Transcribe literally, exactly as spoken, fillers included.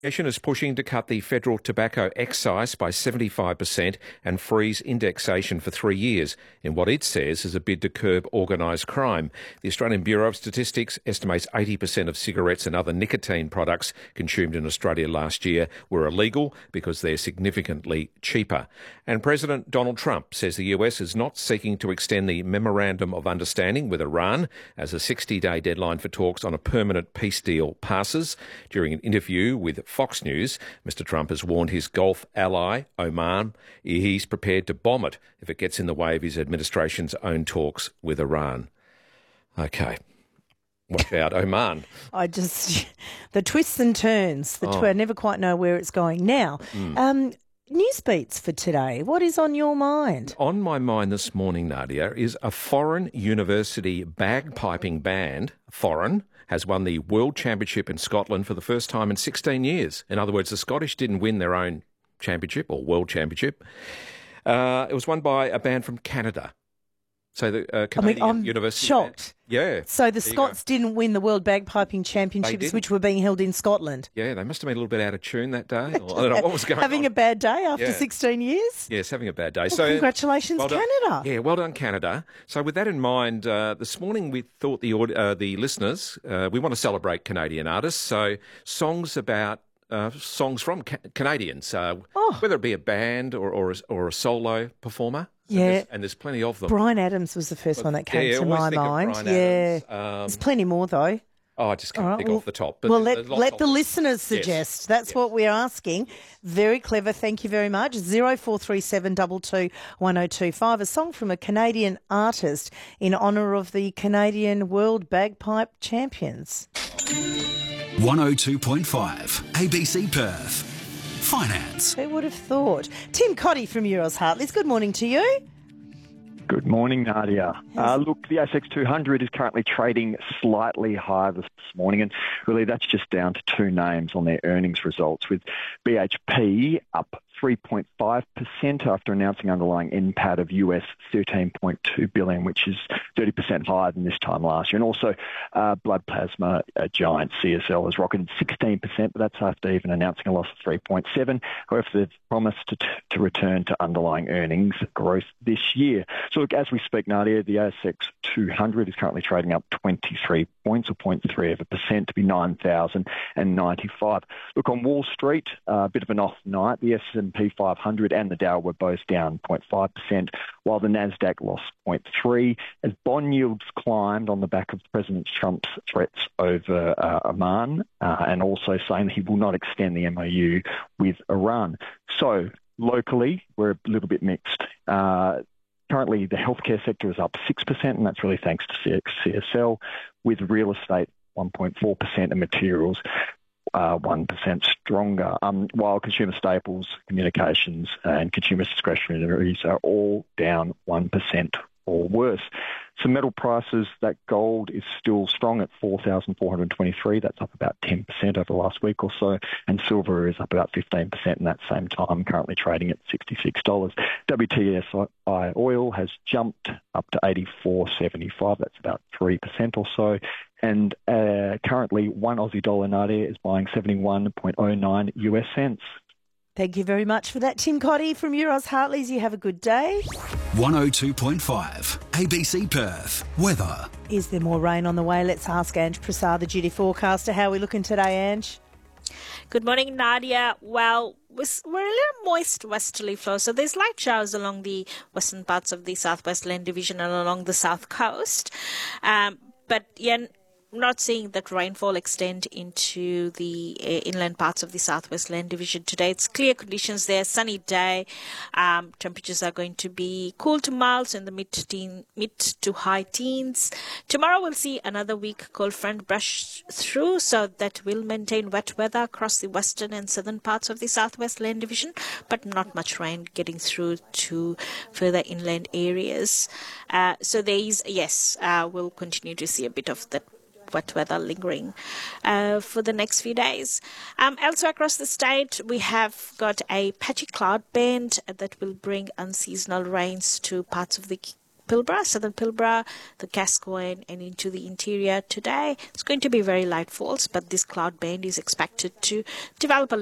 Commission is pushing to cut the federal tobacco excise by seventy-five percent and freeze indexation for three years in what it says is a bid to curb organised crime. The Australian Bureau of Statistics estimates eighty percent of cigarettes and other nicotine products consumed in Australia last year were illegal because they're significantly cheaper. And President Donald Trump says the U S is not seeking to extend the Memorandum of Understanding with Iran as a sixty-day deadline for talks on a permanent peace deal passes. During an interview with Fox News, Mister Trump has warned his Gulf ally, Oman, he's prepared to bomb it if it gets in the way of his administration's own talks with Iran. OK. Watch out, Oman. I just, the twists and turns, the Oh. tw- I never quite know where it's going. Now, Mm. um, news beats for today. What is on your mind? On my mind this morning, Nadia, is a foreign university bagpiping band, foreign, has won the World Championship in Scotland for the first time in sixteen years. In other words, the Scottish didn't win their own championship or World Championship. Uh, it was won by a band from Canada. So the uh, Canadian I mean, I'm University shocked. Band. Yeah. So the There you Scots didn't win the World Bagpiping Championships, didn't. which were being held in Scotland. Yeah, they must have been a little bit out of tune that day. Or, I don't know what was going Having on. a bad day after Yeah. sixteen years? Yes, having a bad day. Well, so congratulations, well done- Canada. Yeah, well done, Canada. So with that in mind, uh, this morning we thought the aud- uh, the listeners, uh, we want to celebrate Canadian artists. So songs about uh, songs from ca- Canadians, uh, Oh. whether it be a band or or a, or a solo performer. And Yeah. there's, and there's plenty of them. Brian Adams was the first one that came Yeah, to always my think of mind. Brian yeah. Adams. Um, There's plenty more, though. Oh, I just can't All right, think well- off the top. But well, there's let, lots let of the them. listeners Yes. suggest. That's Yes. what we're asking. Very clever. Thank you very much. zero four three seven two two one zero two five. A song from a Canadian artist in honour of the Canadian World Bagpipe Champions. one oh two point five A B C Perth. Finance. Who would have thought? Tim Cotty from Euros Hartleys. Good morning to you. Good morning, Nadia. Uh, look, the A S X two hundred is currently trading slightly higher this morning, and really that's just down to two names on their earnings results, with B H P up three point five percent after announcing underlying N PAT of U S thirteen point two billion dollars, which is thirty percent higher than this time last year. And also uh, blood plasma uh, giant C S L has rocketed sixteen percent, but that's after even announcing a loss of three point seven. However, they've promised to, to return to underlying earnings growth this year. So look, as we speak, Nadia, the A S X two hundred is currently trading up twenty-three points, or zero point three of a percent, to be nine thousand ninety-five. Look, on Wall Street, uh, a bit of an off night. The S and P five hundred and the Dow were both down zero point five percent, while the Nasdaq lost zero point three as bond yields climbed on the back of President Trump's threats over uh, Oman, uh, and also saying he will not extend the M O U with Iran. So locally, we're a little bit mixed. Uh, Currently, the healthcare sector is up six percent, and that's really thanks to C S L, with real estate one point four percent and materials uh, one percent stronger, um, while consumer staples, communications and consumer discretionaries are all down one percent or worse. So metal prices, that gold is still strong at four thousand four hundred twenty-three. That's up about ten percent over the last week or so. And silver is up about fifteen percent in that same time, currently trading at sixty-six dollars. W T I oil has jumped up to eighty-four seventy-five. That's about three percent or so. And uh, currently, one Aussie dollar, Nadia, is buying seventy-one point oh nine U S cents. Thank you very much for that, Tim Cotty from Euros Hartleys. You have a good day. one oh two point five A B C Perth. Weather. Is there more rain on the way? Let's ask Ange Prasad, the duty forecaster. How are we looking today, Ange? Good morning, Nadia. Well, we're a little moist westerly flow, so there's light showers along the western parts of the Southwest Land Division and along the south coast. Um, but yeah, not seeing that rainfall extend into the uh, inland parts of the Southwest Land Division today. It's clear conditions there, sunny day. Um, temperatures are going to be cool to mild in the mid-teen, mid to high teens. Tomorrow we'll see another weak cold front brush through, so that will maintain wet weather across the western and southern parts of the Southwest Land Division, but not much rain getting through to further inland areas. Uh, so there is, yes, uh, we'll continue to see a bit of that wet weather lingering uh, for the next few days. Um, elsewhere across the state, we have got a patchy cloud band that will bring unseasonal rains to parts of the Pilbara, southern Pilbara, the Gascoyne, and into the interior today. It's going to be very light falls, but this cloud band is expected to develop a